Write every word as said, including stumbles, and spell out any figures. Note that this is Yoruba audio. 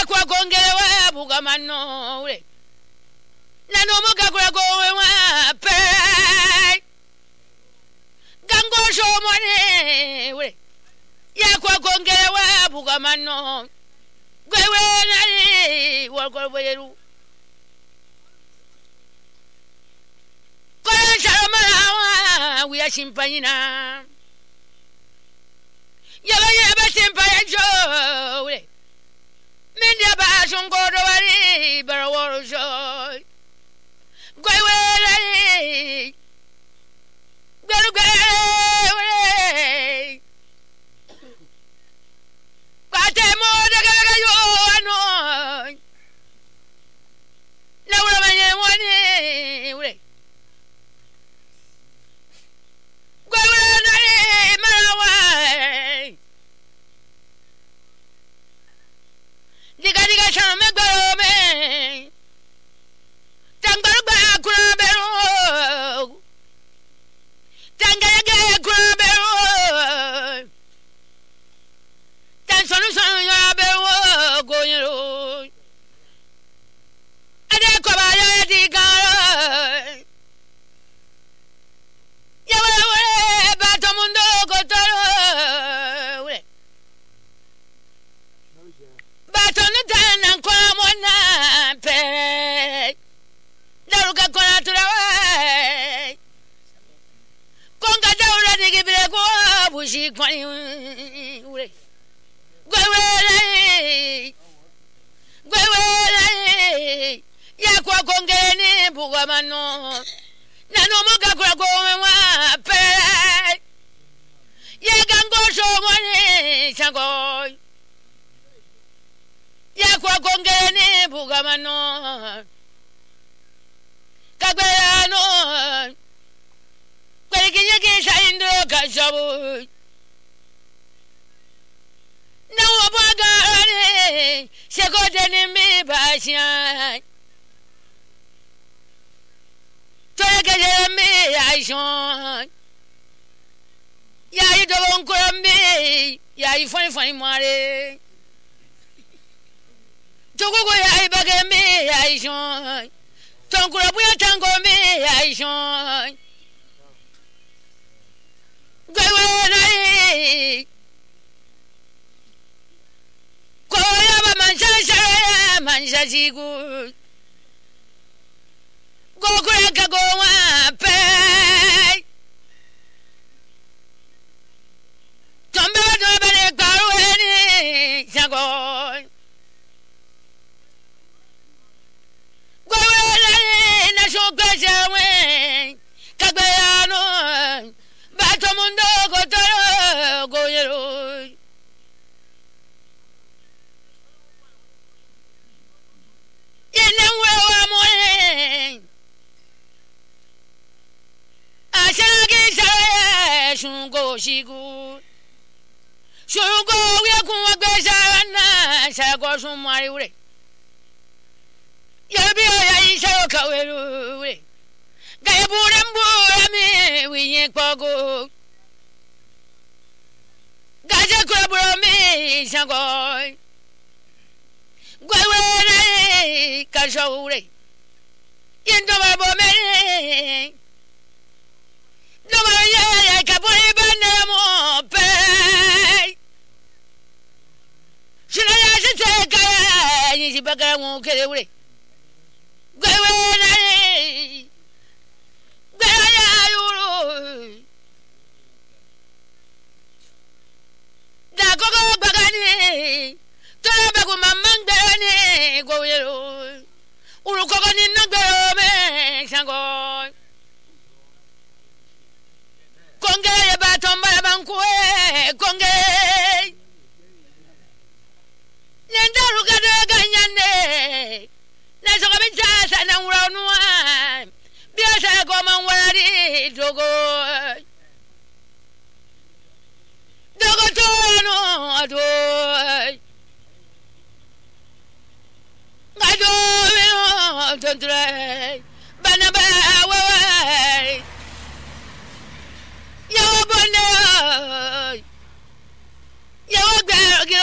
kwa kongelewa bugamano ule nano muka kwa gowa pe gango shomone ule ya kwa kongelewa bugamano gwewe nali walkolweru kwa sharama wiya shimpanyina yaba yaba simpaya jo ule Mindia ba shongoro wari baraworo shoy Gwewere Gweru gwewere Kwate mo daga daga yo ano Laura manye mwani ure Gwewere nari marawai Diga diga chano me gwero me Tangbaru ba kura beru Tangaya gaya kura beru Tan sonu sonu ya beru goyero Ade koba ya digara Ya wale wale bato mundo kotoro Baton dana kwa mwana pe Daruka kwa turawa Konga daura digibire kwa bushi kwa ure Gwewele Gwewele Ya kwa kongeni buwa mano Nano muka kwa kwa mwa pe Ya gango shomone changoy Ya kwa kongeni bugamano Kagbeano Kwelikinye kisha indro kashabu Na wabagane Shekote ni mibasyan Toyekeje mi aishon Ya ito bonkura mi Ya ifani fani mware Togogo ya ibage me ya ishon Tonkura buya tango me ya ishon Gwewe nari Kwa yaba mansha shara mansha shigu Gokura kagowa pe Tombe bato bale karueni Shagoy Gwewele na shokesha we Kagbeano Bato mundo kotoro goyero Yene wewa mwe Ashana kisha shungo shigu Shungo wiyakuwa gwesha na Shago shumari ure Yabiya ya isha kaweru we Gaya burambura me wiye kwago Gaja kurabura me shangoy Gwewere kashaure Yendo babo me No ma ya kapuri bane mo pe Shina ya se kaya Nisi bakara mo kere ure Gwewere Gwewere yuru Da koko bagani Tora bagu mamang berani Gwewere Uru koko nino gwero me Shangoy Konge batomba bankwe Konge Nendaru gade ganyane Neso kabisa sana uranua Biasa koma wari Dogo Dogo tono Adoy Gado Vino Tontre Banaba Wawai Yo bonne